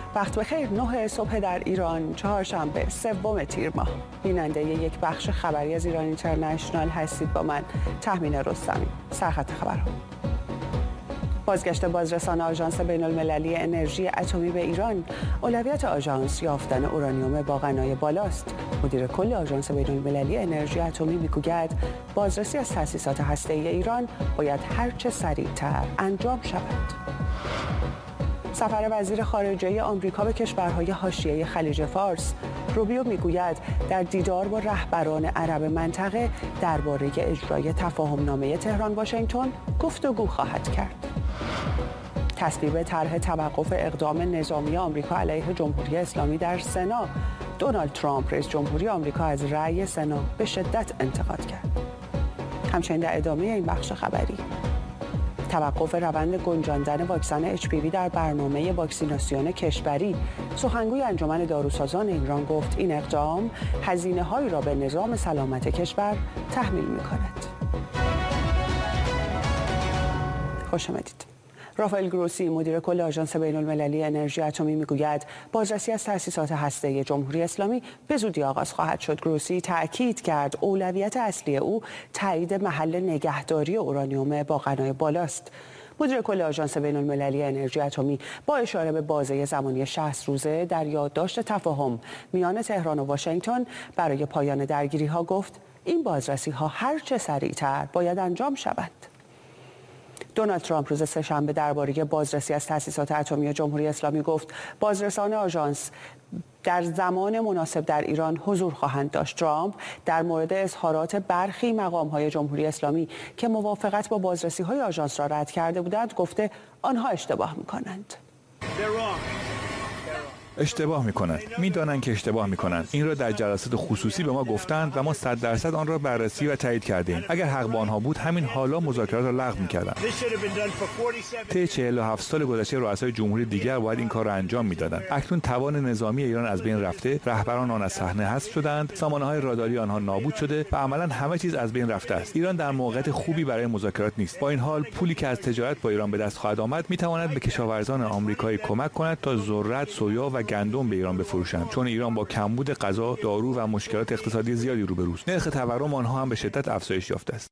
وقت بخیر. 9 صبح در ایران، چهارشنبه 3 تیر ماه. بیننده یک بخش خبری از ایران اینترنشنال هستید با من تهمینه رستمی. سرخط خبرها. بازگشت بازرسان آژانس بین‌المللی انرژی اتمی به ایران. اولویت آژانس یافتن اورانیوم با غنای بالاست. مدیر کل آژانس بین‌المللی انرژی اتمی میگوید بازرسی از تأسیسات هسته‌ای ایران باید هرچه سریعتر انجام شود. سفر وزیر خارجه آمریکا به کشورهای حاشیه خلیج فارس. روبیو میگوید در دیدار با رهبران عرب منطقه درباره اجرای تفاهمنامه تهران واشنگتن گفتگو خواهد کرد. تصویب طرح توقف اقدام نظامی آمریکا علیه جمهوری اسلامی در سنا. دونالد ترامپ رئیس جمهوری آمریکا از رأی سنا به شدت انتقاد کرد. همچنین در ادامه این بخش خبری، توقف روند گنجاندن واکسن HPV در برنامه واکسیناسیون کشوری. سخنگوی انجمن داروسازان ایران گفت این اقدام هزینه‌هایی را به نظام سلامت کشور تحمیل می‌کند. خوش آمدید. رافائل گروسی مدیر کل آژانس بین‌المللی انرژی اتمی میگوید بازرسی از تأسیسات هسته‌ای جمهوری اسلامی به زودی آغاز خواهد شد. گروسی تأکید کرد اولویت اصلی او تایید محل نگهداری اورانیوم با غنای بالاست. مدیر کل آژانس بین‌المللی انرژی اتمی با اشاره به بازه زمانی 60 روزه در یادداشت تفاهم میان تهران و واشنگتن برای پایان درگیری‌ها گفت این بازرسی‌ها هرچه سریعتر باید انجام شود. دونالد ترامپ روز سه‌شنبه درباره بازرسی از تأسیسات اتمی جمهوری اسلامی گفت بازرسان آژانس در زمان مناسب در ایران حضور خواهند داشت. ترامپ در مورد اظهارات برخی مقام‌های جمهوری اسلامی که موافقت با بازرسی‌های آژانس را رد کرده بودند گفته آنها اشتباه می‌کنند. اشتباه میکنند. میدانند که اشتباه میکنند. این را در جلسات خصوصی به ما گفتند و ما 100% آن را بررسی و تایید کردیم. اگر حق با آنها بود همین حالا مذاکرات را لغو میکردند. طی 47 سال گذشته رؤسای جمهوری دیگر باید این کار را انجام میدادند. اکنون توان نظامی ایران از بین رفته، رهبران آن از صحنه حذف شدند، سامانه‌های راداری آنها نابود شده و عملاً همه چیز از بین رفته است. ایران در موقعیت خوبی برای مذاکرات نیست. با این حال پولی که از تجارت با ایران به دست خواهد آمد میتواند به کشاورزان آمریکایی کمک کند تا ذرت، سویا و گندم به ایران بفروشند، چون ایران با کمبود غذا، دارو و مشکلات اقتصادی زیادی روبروست. نرخ تورم آنها هم به شدت افزایش یافته است.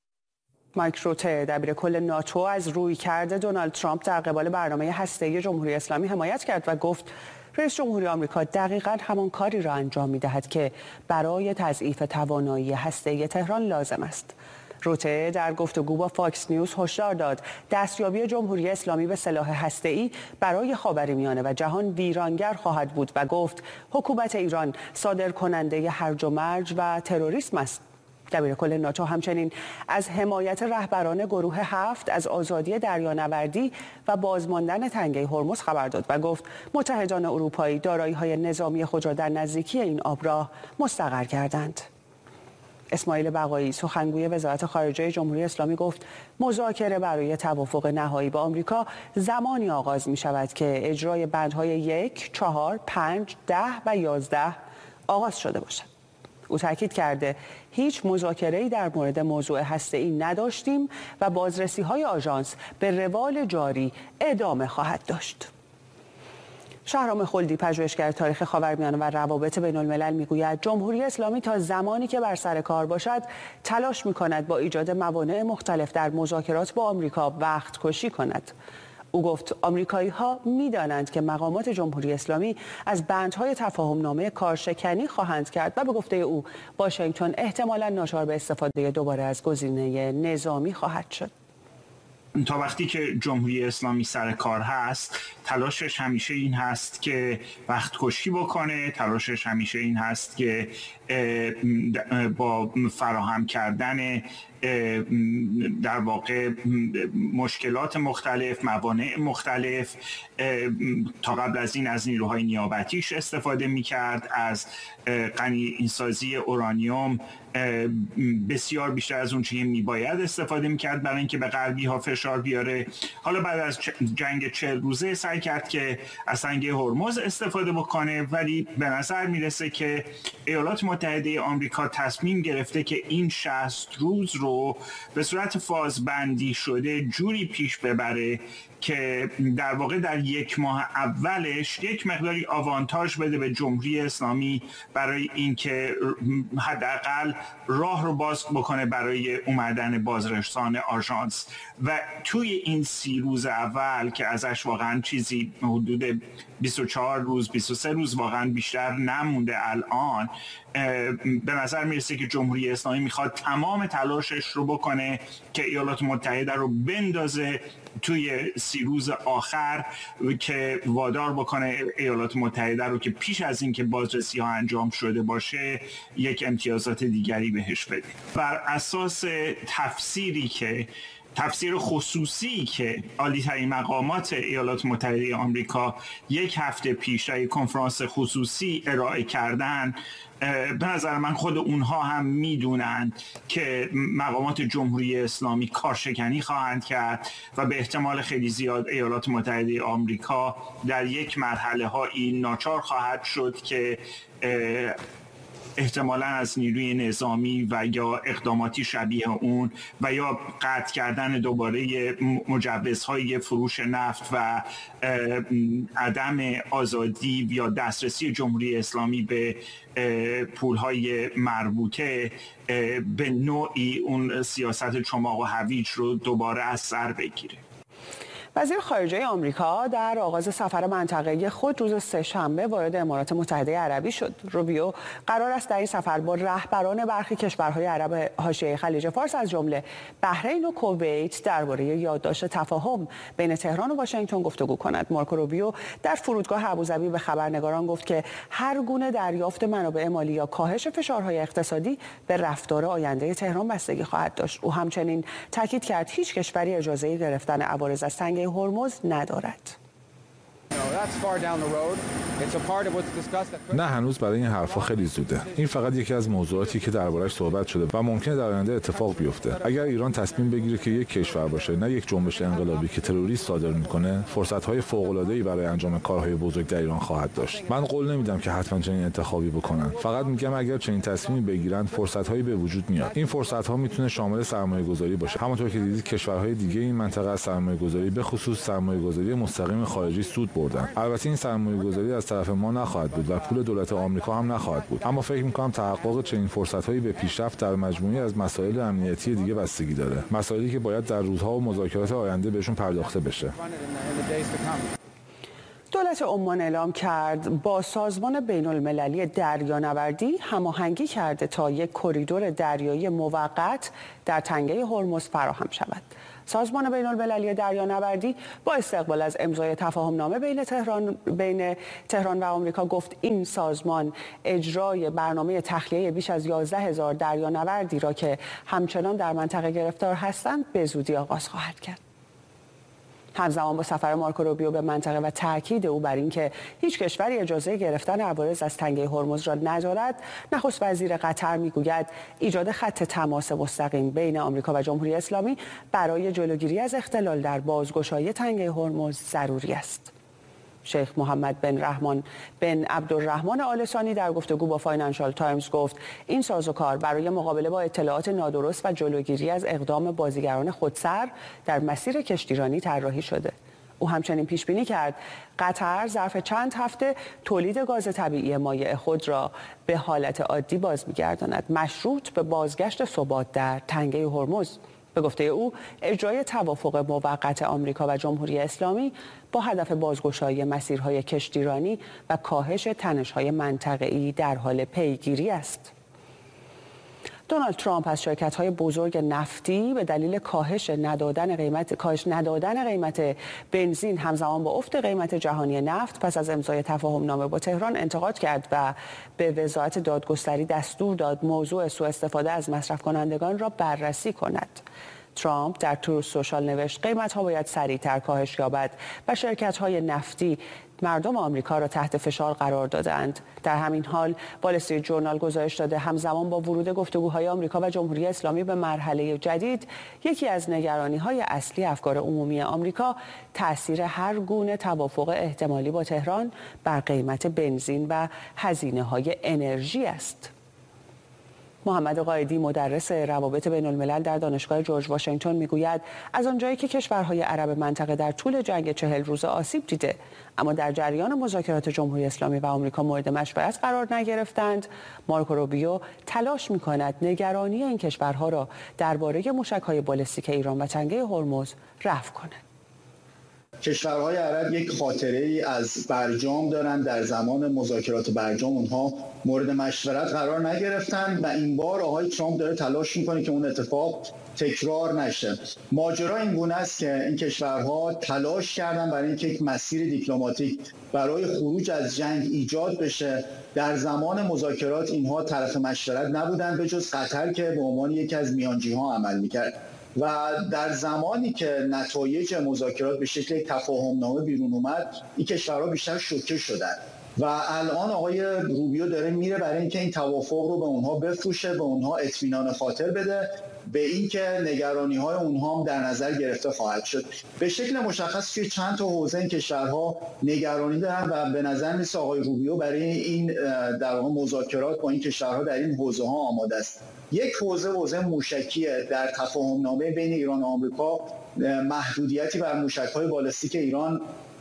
مایک روته دبیرکل ناتو از رویکرد دونالد ترامپ در قبال برنامه هسته‌ای جمهوری اسلامی حمایت کرد و گفت رئیس جمهوری آمریکا دقیقاً همان کاری را انجام می‌دهد که برای تضعیف توانایی هسته‌ای تهران لازم است. روته در گفتگو با فاکس نیوز هشدار داد دستیابی جمهوری اسلامی به سلاح هسته‌ای برای خاورمیانه و جهان ویرانگر خواهد بود و گفت حکومت ایران صادرکننده هرج و مرج و تروریسم است. دبیرکل ناتو همچنین از حمایت رهبران گروه 7 از آزادی دریانوردی و بازماندن تنگه هرمز خبر داد و گفت متحدان اروپایی دارایی‌های نظامی خود را در نزدیکی این آبراه مستقر کردند. اسماعیل بقایی سخنگوی وزارت خارجه جمهوری اسلامی گفت مذاکره برای توافق نهایی با آمریکا زمانی آغاز می شود که اجرای بندهای 1، 4، 5، 10 و 11 آغاز شده باشد. او تاکید کرده هیچ مذاکره‌ای در مورد موضوع هسته‌ای نداشتیم و بازرسی‌های آژانس به روال جاری ادامه خواهد داشت. شهرام خلدی پژوهشگر تاریخ خاورمیانه و روابط بین‌الملل میگوید جمهوری اسلامی تا زمانی که بر سر کار باشد تلاش می‌کند با ایجاد موانع مختلف در مذاکرات با آمریکا وقت کشی کند. او گفت آمریکایی‌ها می‌دانند که مقامات جمهوری اسلامی از بندهای تفاهمنامه کارشکنی خواهند کرد و به گفته او واشنگتن احتمالاً ناچار به استفاده دوباره از گزینه نظامی خواهد شد. تا وقتی که جمهوری اسلامی سر کار هست تلاشش همیشه این هست که وقت کشی بکنه، تلاشش همیشه این هست که با فراهم کردن در واقع مشکلات مختلف، موانع مختلف، تا قبل از این از نیروهای نیابتیش استفاده می‌کرد، از غنی‌سازی اورانیوم بسیار بیشتر از اون چیزی میباید استفاده میکرد برای اینکه به غربی ها فشار بیاره. حالا بعد از جنگ 40 روزه سعی کرد که از تنگه هرمز استفاده بکنه، ولی به نظر میرسه که ایالات متحده آمریکا تصمیم گرفته که این 60 روز رو به صورت فازبندی شده جوری پیش ببره که در واقع در یک ماه اولش یک مقداری آوانتاژ بده به جمهوری اسلامی برای اینکه حداقل راه رو باز بکنه برای اومدن بازرسان آژانس. و توی این 30 روز اول که ازش واقعا چیزی حدود 24 روز 23 روز واقعا بیشتر نمونده الان، به نظر میرسه که جمهوری اسلامی میخواد تمام تلاشش رو بکنه که ایالات متحده رو بندازه توی 30 روز آخر که وادار بکنه ایالات متحده رو که پیش از این که بازرسی ها انجام شده باشه یک امتیازات دیگری بهش بده. بر اساس تفسیر خصوصی که عالی‌ترین مقامات ایالات متحده آمریکا یک هفته پیش در یک کنفرانس خصوصی ارائه کردن، به نظر من خود اونها هم میدونند که مقامات جمهوری اسلامی کارشکنی خواهند کرد و به احتمال خیلی زیاد ایالات متحده آمریکا در یک مرحله هایی ناچار خواهد شد که احتمالاً از نیروی نظامی و یا اقداماتی شبیه اون و یا قطع کردن دوباره مجوزهای فروش نفت و عدم آزادی یا دسترسی جمهوری اسلامی به پولهای مربوطه به نوعی اون سیاست چماق و هویج رو دوباره از سر بگیره. وزیر خارجه آمریکا در آغاز سفر منطقه‌ای خود روز سه‌شنبه وارد امارات متحده عربی شد. روبیو قرار است در این سفر با رهبران برخی کشورهای عرب حاشیه خلیج فارس از جمله بحرین و کویت درباره یادداشت تفاهم بین تهران و واشنگتن گفتگو کند. مارکو روبیو در فرودگاه ابوظبی به خبرنگاران گفت که هر گونه دریافت منابع مالی یا کاهش فشارهای اقتصادی به رفتار آینده تهران بستگی خواهد داشت. او همچنین تاکید کرد هیچ کشوری اجازه گرفتن عوارض از تنگه هرمز ندارد. نه، هنوز برای این حرفا خیلی زوده. این فقط یکی از موضوعاتی که درباره‌اش صحبت شده و ممکنه در آینده اتفاق بیفته. اگر ایران تصمیم بگیره که یک کشور باشه نه یک جنبش انقلابی که تروریست صادر میکنه، فرصت‌های فوق‌العاده‌ای برای انجام کارهای بزرگ در ایران خواهد داشت. من قول نمیدم که حتما چنین انتخابی بکنن. فقط میگم اگر چنین تصمیمی بگیرن، فرصت‌هایی به وجود میاد. این فرصت‌ها میتونه شامل سرمایه‌گذاری باشه. همونطور که دیدید کشورهای دیگه این منطقه از سرمایه‌گذاری به خصوص سرمایه‌گذاری مستقیم خارجی سود بردن. البته این سرمایه‌گذاری از طرف ما نخواهد بود و پول دولت آمریکا هم نخواهد بود، اما فکر می‌کنم تحقق چنین فرصت‌هایی به پیشرفت در مجموعه‌ای از مسائل امنیتی دیگه بستگی داره، مسائلی که باید در روزها و مذاکرات آینده بهشون پرداخته بشه. دولت عمان اعلام کرد با سازمان بین‌المللی دریانوردی هماهنگی کرده تا یک کریدور دریایی موقت در تنگه هرمز فراهم شود. سازمان بین‌المللی دریانوردی با استقبال از امضای تفاهمنامه بین تهران و آمریکا گفت این سازمان اجرای برنامه تخلیه بیش از 11,000 دریانوردی را که همچنان در منطقه گرفتار هستند به زودی آغاز خواهد کرد. همزمان با سفر مارکو روبیو به منطقه و تاکید او بر اینکه هیچ کشوری اجازه گرفتن عوارض از تنگه هرمز را ندارد، نخست وزیر قطر میگوید ایجاد خط تماس مستقیم بین آمریکا و جمهوری اسلامی برای جلوگیری از اختلال در بازگشایی تنگه هرمز ضروری است. شیخ محمد بن عبدالرحمن آل ثانی در گفتگو با فاینانشال تایمز گفت این سازوکار برای مقابله با اطلاعات نادرست و جلوگیری از اقدام بازیگران خودسر در مسیر کشتیرانی طراحی شده. او همچنین پیش بینی کرد قطر ظرف چند هفته تولید گاز طبیعی مایع خود را به حالت عادی باز می‌گرداند، مشروط به بازگشت ثبات در تنگه هرمز. به گفته او اجرای توافق موقت آمریکا و جمهوری اسلامی با هدف بازگشایی مسیرهای کشتیرانی و کاهش تنش‌های منطقه‌ای در حال پیگیری است. دونالد ترامپ از شرکت‌های بزرگ نفتی به دلیل کاهش ندادن قیمت بنزین همزمان با افت قیمت جهانی نفت پس از امضای تفاهمنامه با تهران انتقاد کرد و به وزارت دادگستری دستور داد موضوع سوء استفاده از مصرف کنندگان را بررسی کند. ترامپ در تروث سوشال نوشت قیمت‌ها باید سریعتر کاهش یابد و شرکت‌های نفتی مردم آمریکا را تحت فشار قرار دادند. در همین حال وال استریت جورنال گزارش داده همزمان با ورود گفتگوهای آمریکا و جمهوری اسلامی به مرحله جدید، یکی از نگرانی‌های اصلی افکار عمومی آمریکا تأثیر هر گونه توافق احتمالی با تهران بر قیمت بنزین و هزینه‌های انرژی است. محمد قائدی مدرس روابط بین الملل در دانشگاه جورج واشنگتن میگوید از آنجایی که کشورهای عرب منطقه در طول جنگ 40 روزه آسیب دیده اما در جریان مذاکرات جمهوری اسلامی و آمریکا مورد مشورت قرار نگرفتند، مارکو روبیو تلاش می‌کند نگرانی این کشورها را درباره موشک‌های بالستیک ایران و تنگه هرمز رفع کند. کشورهای عرب یک خاطره‌ای از برجام دارند. در زمان مذاکرات برجام اونها مورد مشورت قرار نگرفتند و این بار آقای ترامپ داره تلاش میکنه که اون اتفاق تکرار نشه. ماجرا این گونه است که این کشورها تلاش کردن برای اینکه یک مسیر دیپلماتیک برای خروج از جنگ ایجاد بشه. در زمان مذاکرات اینها طرف مشورت نبودن به جز قطر که به عنوان یکی از میانجی‌ها عمل میکرد و در زمانی که نتایج مذاکرات به شکل تفاهم‌نامه بیرون اومد این کشورها بیشتر شوکه شدن و الان آقای روبیو داره میره برای اینکه این توافق رو به اونها بفروشه، به اونها اطمینان خاطر بده به اینکه نگرانی‌های اونها هم در نظر گرفته خواهد شد. به شکل مشخص توی چند تا حوزه این کشورها نگرانی دارن و به نظر میاد آقای روبیو برای این در واقع مذاکرات با این کشورها در این حوزه‌ها آماده است. یک حوزه موشکیه. در تفاهم‌نامه بین ایران و آمریکا محدودیتی بر موشک‌های بالستیک ایران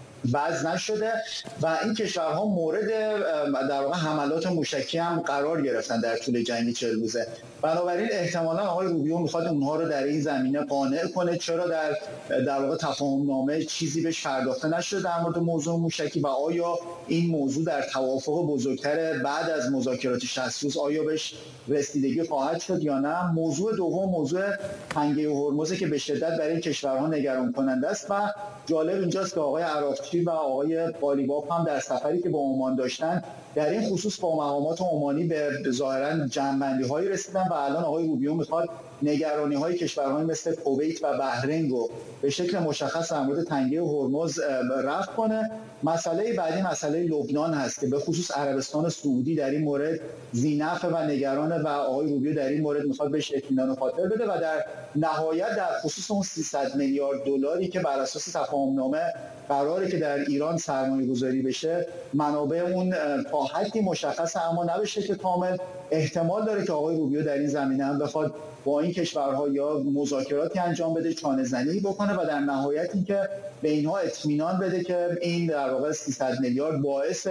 وضع نشده و این کشورها مورد در واقع حملات موشکی هم قرار گرفتن در طول جنگ 40 روزه. بنابراین احتمالاً آقای روبیو میخواد اونها رو در این زمینه قانع کنه. چرا در واقع تفاهم‌نامه چیزی بهش پرداخته نشده در مورد موضوع موشکی و آیا این موضوع در توافق بزرگتر بعد از مذاکرات 60 روز آیا بهش رسیدگی خواهد شد یا نه؟ موضوع دوم موضوع تنگه هرمز که به شدت برای کشورها نگران کننده است و جالب اینجاست که آقای عراقچی و آقای قالیباف هم در سفری که با عمان داشتن در این خصوص با مقامات عمانی به ظاهرا جمع‌بندی‌هایی رسیدن و الان آقای روبیو میخواد نگرانی‌های کشورهایی مثل کویت و بحرین رو به شکل مشخص در مورد تنگه هرمز رفع کنه. مسئله بعدی مسئله لبنان هست که به خصوص عربستان سعودی در این مورد ذی‌نفع و نگرانه و آقای روبیو در این مورد میخواد بهش اطمینان خاطر بده و در نهایت در خصوص اون 300 میلیارد دلاری که بر اساس تفاهم‌نامه قراره که در ایران سرمایه‌گذاری بشه منابع اون تا حدی مشخصه اما نبشه که کامل. احتمال داره که آقای روبیو در این زمینه هم بخواد با این کشورها یا مذاکراتی انجام بده، چانه‌زنی بکنه و در نهایت اینکه به اینها اطمینان بده که این در واقع 300 میلیارد باعث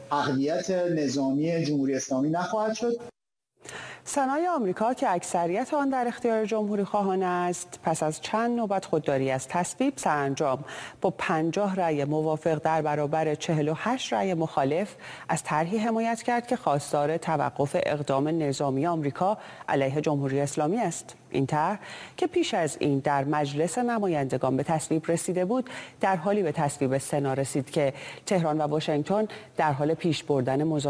تقویت نظامی جمهوری اسلامی نخواهد شد. سنای آمریکا که اکثریت آن در اختیار جمهوری خواهان است پس از چند نوبت خودداری از تصویب سرانجام با 50 رأی موافق در برابر 48 رأی مخالف از طرحی حمایت کرد که خواستار توقف اقدام نظامی آمریکا علیه جمهوری اسلامی است. این طرح که پیش از این در مجلس نمایندگان به تصویب رسیده بود در حالی به تصویب سنا رسید که تهران و واشنگتن در حال پیش بردن